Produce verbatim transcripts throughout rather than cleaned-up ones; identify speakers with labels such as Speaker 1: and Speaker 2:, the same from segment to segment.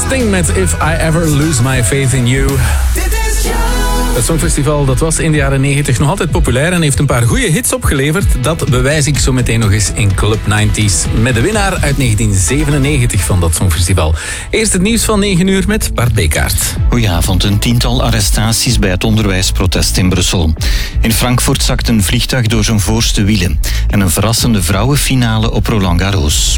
Speaker 1: Sting met If I Ever Lose My Faith in You. Het Songfestival dat was in de jaren negentig nog altijd populair en heeft een paar goede hits opgeleverd. Dat bewijs ik zo meteen nog eens in Club negentig met de winnaar uit negentien zevenennegentig van dat Songfestival. Eerst het nieuws van negen uur met Bart Bekaert.
Speaker 2: Goedenavond. Een tiental arrestaties bij het onderwijsprotest in Brussel. In Frankfurt zakt een vliegtuig door zijn voorste wielen en een verrassende vrouwenfinale op Roland Garros.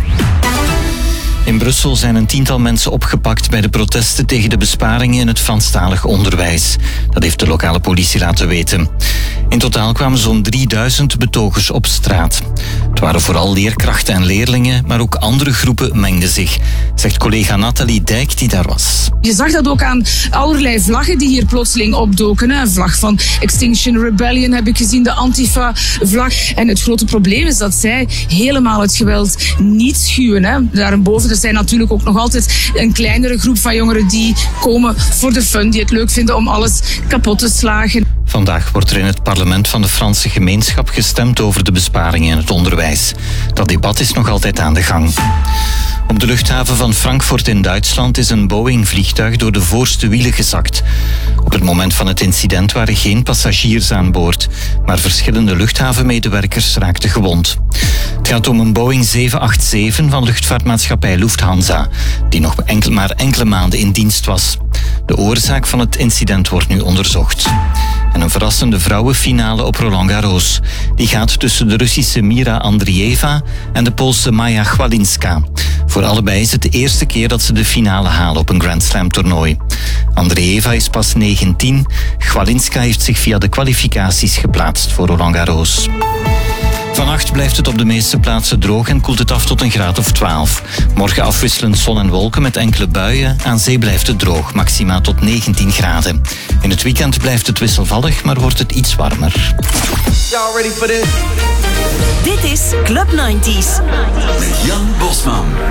Speaker 2: In Brussel zijn een tiental mensen opgepakt bij de protesten tegen de besparingen in het Franstalig onderwijs. Dat heeft de lokale politie laten weten. In totaal kwamen zo'n drieduizend betogers op straat. Het waren vooral leerkrachten en leerlingen, maar ook andere groepen mengden zich, zegt collega Nathalie Dijk die daar was.
Speaker 3: Je zag dat ook aan allerlei vlaggen die hier plotseling opdoken. Een vlag van Extinction Rebellion heb ik gezien, de Antifa-vlag. En het grote probleem is dat zij helemaal het geweld niet schuwen. Hè. Daarboven, er zijn natuurlijk ook nog altijd een kleinere groep van jongeren die komen voor de fun, die het leuk vinden om alles kapot te slagen.
Speaker 2: Vandaag wordt er in het parlement van de Franse gemeenschap gestemd over de besparingen in het onderwijs. Dat debat is nog altijd aan de gang. Op de luchthaven van Frankfurt in Duitsland is een Boeing-vliegtuig door de voorste wielen gezakt. Op het moment van het incident waren geen passagiers aan boord, maar verschillende luchthavenmedewerkers raakten gewond. Het gaat om een Boeing zeven acht zeven van luchtvaartmaatschappij Lufthansa, die nog enkel, maar enkele maanden in dienst was. De oorzaak van het incident wordt nu onderzocht. En een verrassende vrouwenfinale op Roland Garros. Die gaat tussen de Russische Mira Andrieva en de Poolse Maja Chwalinska. Voor allebei is het de eerste keer dat ze de finale halen op een Grand Slam toernooi. Andrieva is pas negentien. Chwalinska heeft zich via de kwalificaties geplaatst voor Roland Garros. Vannacht blijft het op de meeste plaatsen droog en koelt het af tot een graad of twaalf. Morgen afwisselend zon en wolken met enkele buien. Aan zee blijft het droog, maxima tot negentien graden. In het weekend blijft het wisselvallig, maar wordt het iets warmer.
Speaker 4: Y'all ready for this?
Speaker 5: Dit is Club negentig.
Speaker 4: Met Jan Bosman.